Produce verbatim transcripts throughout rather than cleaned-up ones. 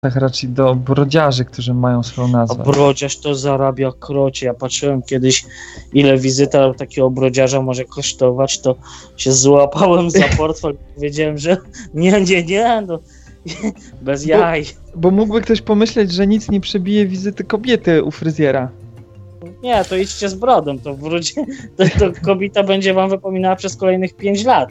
tak raczej do brodziarzy, którzy mają swoją nazwę. A brodziarz to zarabia krocie. Ja patrzyłem kiedyś, ile wizyta takiego brodziarza może kosztować, to się złapałem za portfel i powiedziałem, że nie, nie, nie, no, bez jaj. Bo, bo mógłby ktoś pomyśleć, że nic nie przebije wizyty kobiety u fryzjera. Nie, to idźcie z brodą, to, wróci, to, to kobieta będzie wam wypominała przez kolejnych pięć lat.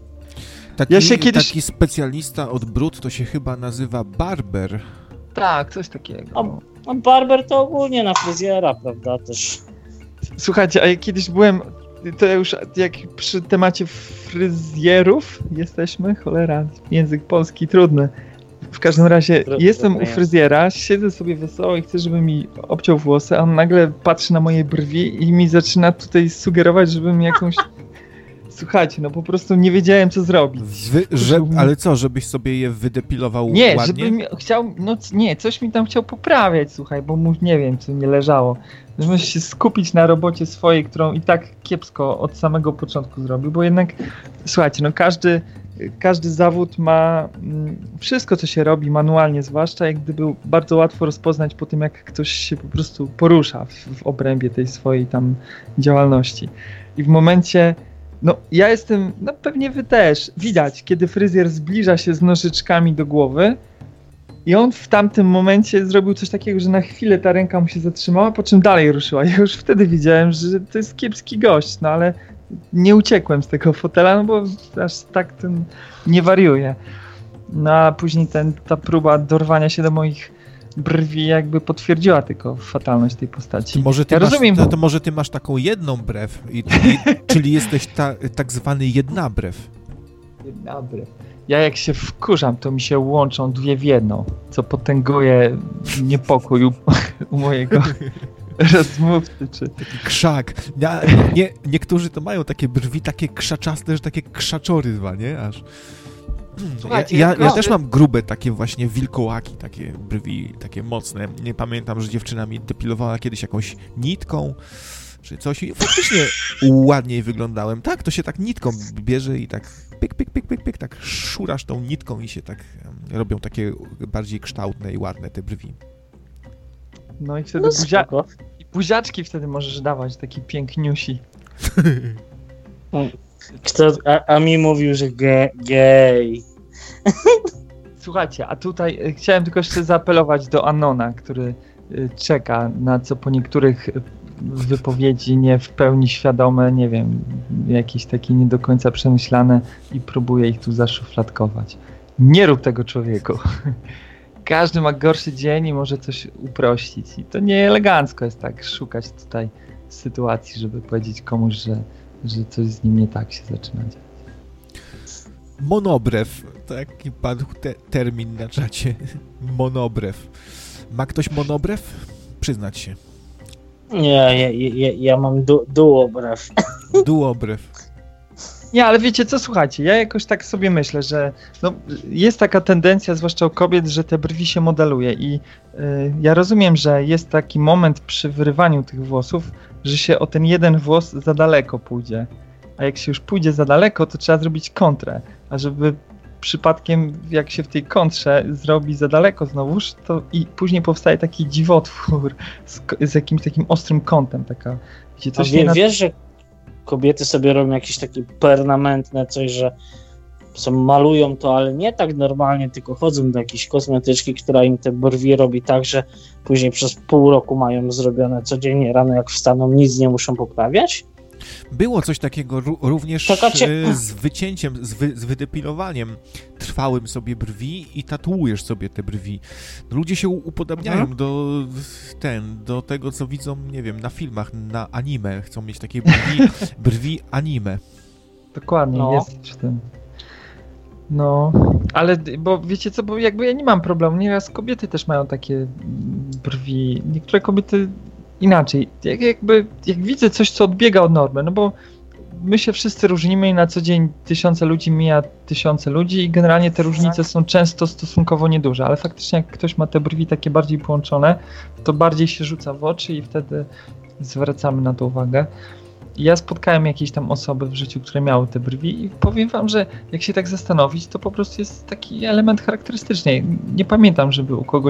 Taki, ja się kiedyś... taki specjalista od brud to się chyba nazywa barber. Tak, coś takiego. A, a barber to ogólnie na fryzjera, prawda, też. Słuchajcie, a ja kiedyś byłem, to już jak przy temacie fryzjerów jesteśmy, cholera, język polski trudny. W każdym razie Trudno jestem u fryzjera, siedzę sobie wesoło i chcę, żeby mi obciął włosy, a on nagle patrzy na moje brwi i mi zaczyna tutaj sugerować, żebym jakąś... Słuchajcie, no po prostu nie wiedziałem, co zrobić. Wy, że, ale co, żebyś sobie je wydepilował nie, ładnie? Nie, żebym chciał, no nie, coś mi tam chciał poprawiać, słuchaj, bo mu nie wiem, co nie leżało. Żebym się skupić na robocie swojej, którą i tak kiepsko od samego początku zrobił, bo jednak, słuchajcie, no każdy, każdy zawód ma mm, wszystko, co się robi manualnie, zwłaszcza jak gdyby bardzo łatwo rozpoznać po tym, jak ktoś się po prostu porusza w, w obrębie tej swojej tam działalności. I w momencie No, ja jestem, no pewnie wy też, widać, kiedy fryzjer zbliża się z nożyczkami do głowy i on w tamtym momencie zrobił coś takiego, że na chwilę ta ręka mu się zatrzymała, po czym dalej ruszyła. Ja już wtedy widziałem, że to jest kiepski gość, no ale nie uciekłem z tego fotela, no bo aż tak ten nie wariuje. No a później ten, ta próba dorwania się do moich brwi jakby potwierdziła tylko fatalność tej postaci. To może ty, ja masz, rozumiem, to, to może ty masz taką jedną brew, i, i, czyli jesteś ta, tak zwany jednobrew. Jednobrew. Ja jak się wkurzam, to mi się łączą dwie w jedną, co potęguje niepokój u, u mojego rozmówcy. Czy... Taki krzak. Ja, nie, niektórzy to mają takie brwi, takie krzaczaste, że takie krzaczory dwa, nie? Aż... Ja, ja, ja też mam grube takie właśnie wilkołaki, takie brwi, takie mocne. Nie pamiętam, że dziewczyna mi depilowała kiedyś jakąś nitką, czy coś i faktycznie ładniej wyglądałem. Tak, to się tak nitką bierze i tak pyk, pyk, pyk, pyk, pyk, tak szurasz tą nitką i się tak robią takie bardziej kształtne i ładne te brwi. No i wtedy no buzia... I buziaczki wtedy możesz dawać, taki piękniusi. Kto, a, a mi mówił, że ge, gej. Słuchajcie, a tutaj y, chciałem tylko jeszcze zaapelować do Anona, który y, czeka na co po niektórych y, wypowiedzi nie w pełni świadome, nie wiem, jakieś takie nie do końca przemyślane i próbuje ich tu zaszufladkować. Nie rób tego, człowieku. Każdy ma gorszy dzień i może coś uprościć i to nie elegancko jest tak szukać tutaj sytuacji, żeby powiedzieć komuś, że że coś z nim nie tak się zaczyna dziać. Monobrew, taki padł te, termin na czacie. Monobrew. Ma ktoś monobrew? Przyznać się. Nie, ja, ja, ja mam du, duobrew. Duobrew. Nie, ale wiecie co, słuchajcie, ja jakoś tak sobie myślę, że no, jest taka tendencja, zwłaszcza u kobiet, że te brwi się modeluje i y, ja rozumiem, że jest taki moment przy wyrywaniu tych włosów, że się o ten jeden włos za daleko pójdzie, a jak się już pójdzie za daleko, to trzeba zrobić kontrę, a żeby przypadkiem jak się w tej kontrze zrobi za daleko znowuż, to i później powstaje taki dziwotwór z, z jakimś takim ostrym kątem, taka, gdzie coś a wie, nie... Wiesz, że kobiety sobie robią jakieś takie permanentne coś, że są, malują to, ale nie tak normalnie, tylko chodzą do jakiejś kosmetyczki, która im te brwi robi tak, że później przez pół roku mają zrobione codziennie rano, jak wstaną, nic nie muszą poprawiać? Było coś takiego również cię... z wycięciem, z, wy, z wydepilowaniem trwałym sobie brwi i tatuujesz sobie te brwi. Ludzie się upodabniają hmm? do ten, do tego, co widzą, nie wiem, na filmach, na anime. Chcą mieć takie brwi, brwi anime. Dokładnie, no. Jest przy tym. No, ale, bo wiecie co, bo jakby ja nie mam problemu, nieraz kobiety też mają takie brwi, niektóre kobiety inaczej, jak, jakby, jak widzę coś, co odbiega od normy, no bo my się wszyscy różnimy i na co dzień tysiące ludzi mija tysiące ludzi i generalnie te różnice są często stosunkowo nieduże, ale faktycznie jak ktoś ma te brwi takie bardziej połączone, to bardziej się rzuca w oczy i wtedy zwracamy na to uwagę. ja spotkałem jakieś tam osoby w życiu, które miały te brwi i powiem wam, że jak się tak zastanowić, to po prostu jest taki element charakterystyczny. Nie pamiętam, żeby u kogoś